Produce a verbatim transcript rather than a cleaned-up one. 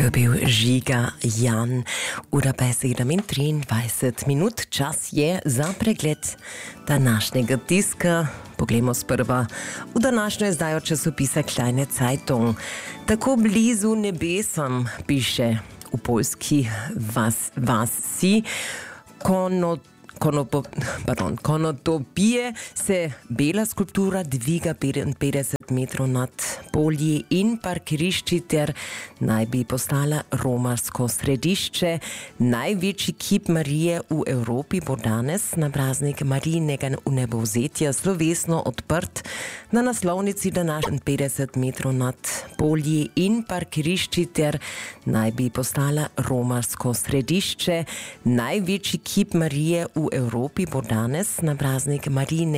To bil Žiga Jan. Ura pa je sedem in triindvajset minut. Čas je za pregled današnjega tiska. Poglejmo sprva v današnjo izdajo časopisa Kleine Zeitung. Tako blizu nebesam, piše v poljski vas, vasi Konot Konopo, pardon, Konotopije se bela skulptura dviga petinpetdeset metrov nad polji in parkirišči ter naj bi postala romarsko središče. Največji kip Marije v Evropi bo danes na praznik Marijinega vnebovzetja slovesno odprt na naslovnici današnji petdeset metrov nad polji in parkirišči ter naj bi postala romarsko središče. Največji kip Marije v Evropi bo danes na praznik Marijine